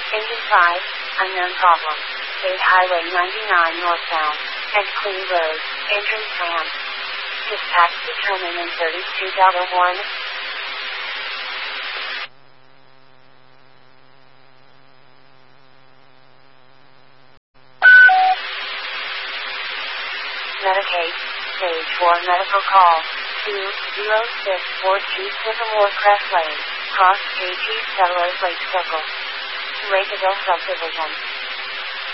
Engine 5, unknown problem. State Highway 99 northbound. And Clean Road, entrance ramp. Dispatch determined in 32.1. Medicaid, stage 4 medical call, 20642 Sycamore Crest Lane, cross KT Settlers Lake Circle. Lakeville Subdivision.